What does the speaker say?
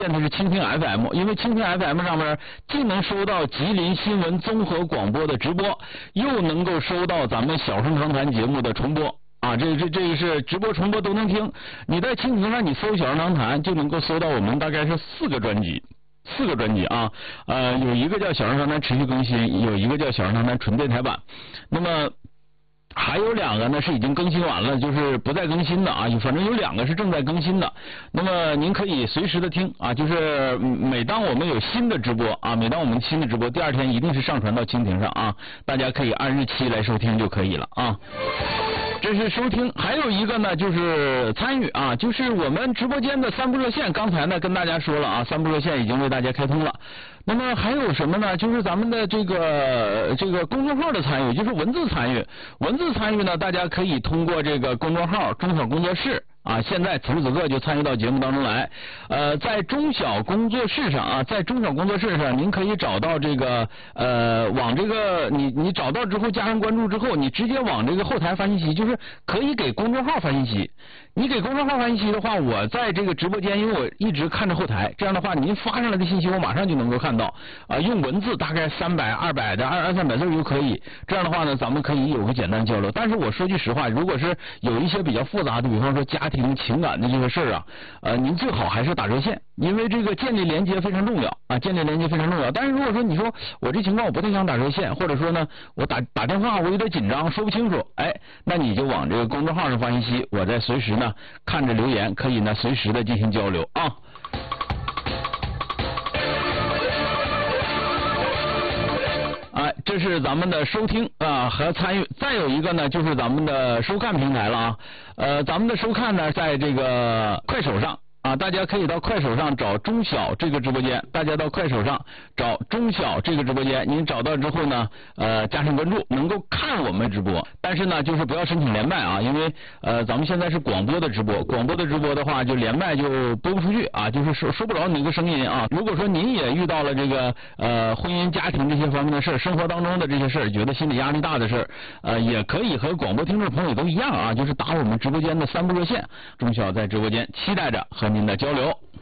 现在是蜻蜓 FM， 因为蜻蜓 FM 上面既能收到吉林新闻综合广播的直播，又能够收到咱们小声长谈节目的重播啊，这个是直播重播都能听。你在蜻蜓上你搜小声长谈，就能够搜到我们大概是4个专辑啊，有一个叫小声长谈持续更新，有一个叫小声长谈纯电台版，那么还有2个呢是已经更新完了，就是不再更新的啊，反正有2个是正在更新的。那么您可以随时的听啊，就是每当我们有新的直播啊，第二天一定是上传到蜻蜓上啊，大家可以按日期来收听就可以了啊。这是收听，还有一个呢就是参与啊，就是我们直播间的3部热线，刚才呢跟大家说了啊，3部热线已经为大家开通了。那么还有什么呢？就是咱们的这个公众号的参与，就是文字参与。文字参与呢，大家可以通过这个公众号中小工作室啊，现在此时此刻就参与到节目当中来。在中小工作室上您可以找到这个往这个你找到之后加上关注之后，你直接往这个后台发信息，就是可以给公众号发信息。你给公众号发信息的话，我在这个直播间，因为我一直看着后台，这样的话您发上来的信息我马上就能够看到用文字大概300、200的200-300字就可以。这样的话呢，咱们可以有个简单交流。但是我说句实话，如果是有一些比较复杂的，比方说家庭情感的这些事啊，您最好还是打热线，因为这个建立连接非常重要啊，建立连接非常重要。但是如果说你说我这情况我不太想打热线，或者说呢我打电话我有点紧张说不清楚，那你就往这个公众号上发信息，我再随时呢看着留言，可以呢随时的进行交流啊。这是咱们的收听啊和参与，再有一个呢就是咱们的收看平台了啊。咱们的收看呢在这个快手上啊，大家可以到快手上找中小这个直播间，大家到快手上找中小这个直播间，您找到之后呢加上关注，能够看我们直播。但是呢就是不要申请连麦啊，因为咱们现在是广播的直播，广播的直播的话就连麦就播不出去啊，就是说不着你的声音啊。如果说您也遇到了这个婚姻家庭这些方面的事，生活当中的这些事，觉得心理压力大的事，也可以和广播听众朋友都一样啊，就是打我们直播间的3部热线，中小在直播间期待着和您的交流。